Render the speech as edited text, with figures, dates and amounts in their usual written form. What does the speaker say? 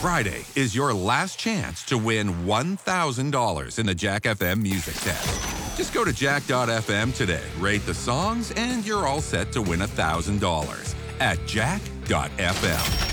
Friday is your last chance to win $1,000 in the Jack FM Music Test. Just go to jack.fm today, rate the songs, and you're all set to win $1,000 at jack.fm.